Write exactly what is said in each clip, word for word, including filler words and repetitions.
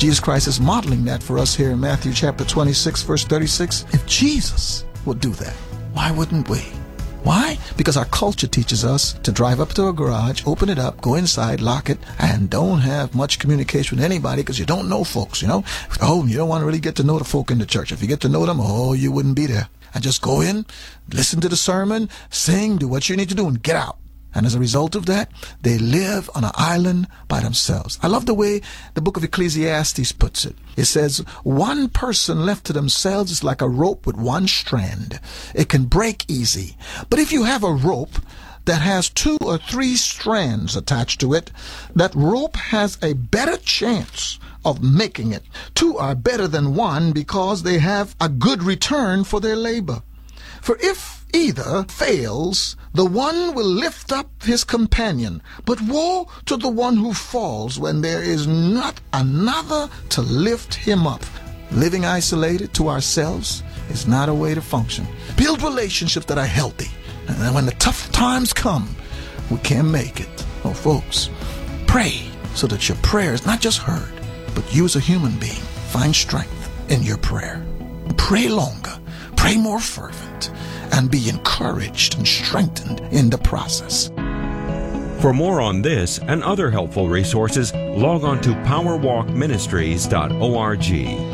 Jesus Christ is modeling that for us here in Matthew chapter twenty-six, verse thirty-six. If Jesus would do that, why wouldn't we? Why? Because our culture teaches us to drive up to a garage, open it up, go inside, lock it, and don't have much communication with anybody because you don't know folks, you know? Oh, you don't want to really get to know the folk in the church. If you get to know them, oh, you wouldn't be there. And just go in, listen to the sermon, sing, do what you need to do, and get out. And as a result of that, they live on an island by themselves. I love the way the book of Ecclesiastes puts it. It says, one person left to themselves is like a rope with one strand. It can break easy. But if you have a rope that has two or three strands attached to it, that rope has a better chance of making it. Two are better than one because they have a good return for their labor. For if either fails, the one will lift up his companion. But woe to the one who falls when there is not another to lift him up. Living isolated to ourselves is not a way to function. Build relationships that are healthy. And then when the tough times come, we can't make it. Oh, folks, pray so that your prayer is not just heard, but you as a human being find strength in your prayer. Pray longer, pray more fervent, and be encouraged and strengthened in the process. For more on this and other helpful resources, log on to power walk ministries dot org.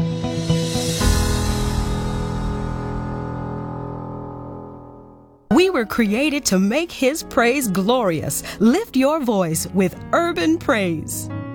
We were created to make His praise glorious. Lift your voice with urban praise.